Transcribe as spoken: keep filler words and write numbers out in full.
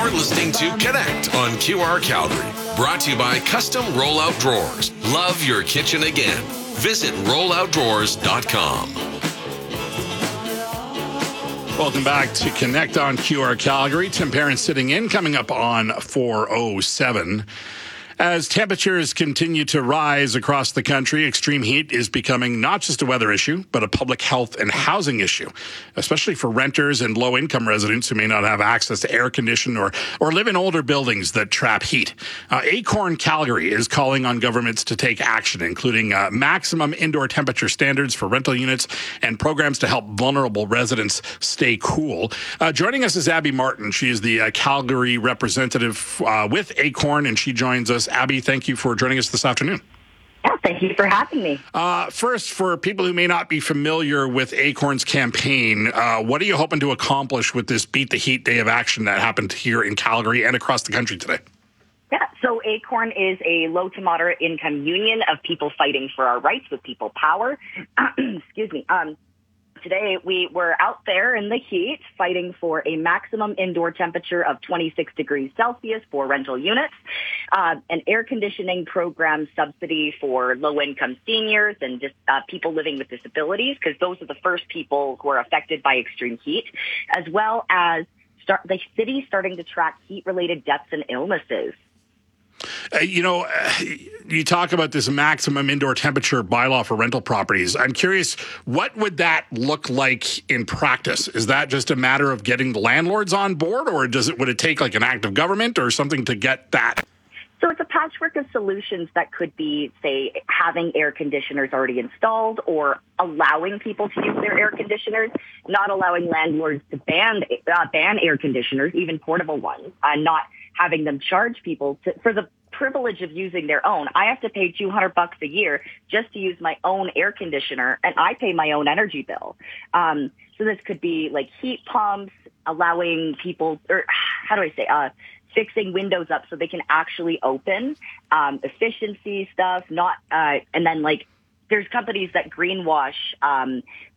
You're listening to Connect on Q R Calgary. Brought to you by Custom Rollout Drawers. Love your kitchen again. Visit rollout drawers dot com. Welcome back to Connect on Q R Calgary. Tim Perrin sitting in, coming up on four oh seven. As temperatures continue to rise across the country, extreme heat is becoming not just a weather issue, but a public health and housing issue, especially for renters and low-income residents who may not have access to air conditioning or, or live in older buildings that trap heat. Uh, Acorn Calgary is calling on governments to take action, including uh, maximum indoor temperature standards for rental units and programs to help vulnerable residents stay cool. Uh, joining us is Abby Martin. She is the uh, Calgary representative uh, with Acorn, and she joins us. Abby, thank you for joining us this afternoon. Yeah, thank you for having me. Uh, first, for people who may not be familiar with Acorn's campaign, uh, what are you hoping to accomplish with this Beat the Heat Day of Action that happened here in Calgary and across the country today? Yeah, so Acorn is a low to moderate income union of people fighting for our rights with people power. Excuse me. Um, Today, we were out there in the heat fighting for a maximum indoor temperature of twenty-six degrees Celsius for rental units, uh, an air conditioning program subsidy for low-income seniors and just uh, people living with disabilities, because those are the first people who are affected by extreme heat, as well as start, the city starting to track heat-related deaths and illnesses. Uh, you know, uh, you talk about this maximum indoor temperature bylaw for rental properties. I'm curious, what would that look like in practice? Is that just a matter of getting the landlords on board, or does it would it take like an act of government or something to get that? So it's a patchwork of solutions that could be, say, having air conditioners already installed or allowing people to use their air conditioners, not allowing landlords to ban uh, ban air conditioners, even portable ones, and not having them charge people to, for the privilege of using their own. I have to pay two hundred bucks a year just to use my own air conditioner, and I pay my own energy bill. Um, so this could be like heat pumps, allowing people, or how do I say, uh, fixing windows up so they can actually open, um, efficiency stuff, not, uh, and then like there's companies that greenwash, um,